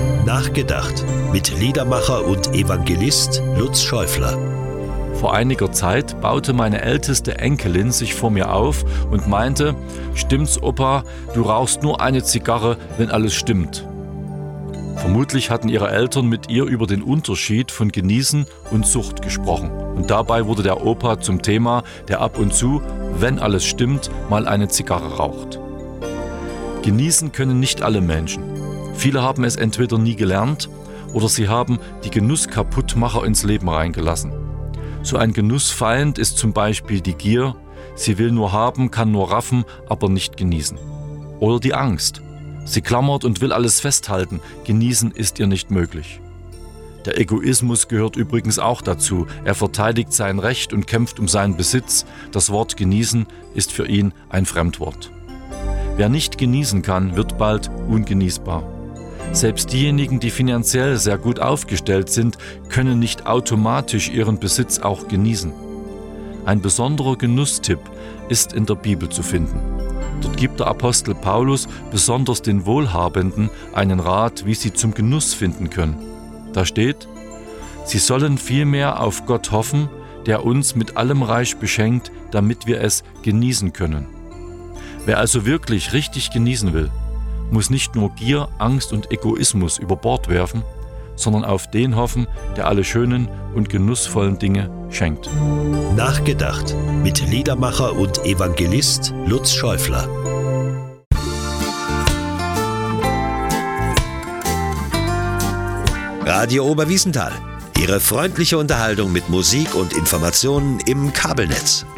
Nachgedacht mit Liedermacher und Evangelist Lutz Schäufler. Vor einiger Zeit baute meine älteste Enkelin sich vor mir auf und meinte: Stimmt's, Opa, du rauchst nur eine Zigarre, wenn alles stimmt. Vermutlich hatten ihre Eltern mit ihr über den Unterschied von Genießen und Sucht gesprochen. Und dabei wurde der Opa zum Thema, der ab und zu, wenn alles stimmt, mal eine Zigarre raucht. Genießen können nicht alle Menschen. Viele haben es entweder nie gelernt oder sie haben die Genusskaputtmacher ins Leben reingelassen. So ein Genussfeind ist zum Beispiel die Gier. Sie will nur haben, kann nur raffen, aber nicht genießen. Oder die Angst. Sie klammert und will alles festhalten. Genießen ist ihr nicht möglich. Der Egoismus gehört übrigens auch dazu. Er verteidigt sein Recht und kämpft um seinen Besitz. Das Wort genießen ist für ihn ein Fremdwort. Wer nicht genießen kann, wird bald ungenießbar. Selbst diejenigen, die finanziell sehr gut aufgestellt sind, können nicht automatisch ihren Besitz auch genießen. Ein besonderer Genusstipp ist in der Bibel zu finden. Dort gibt der Apostel Paulus besonders den Wohlhabenden einen Rat, wie sie zum Genuss finden können. Da steht: Sie sollen vielmehr auf Gott hoffen, der uns mit allem reich beschenkt, damit wir es genießen können. Wer also wirklich richtig genießen will, muss nicht nur Gier, Angst und Egoismus über Bord werfen, sondern auf den hoffen, der alle schönen und genussvollen Dinge schenkt. Nachgedacht mit Liedermacher und Evangelist Lutz Schäufler. Radio Oberwiesenthal. Ihre freundliche Unterhaltung mit Musik und Informationen im Kabelnetz.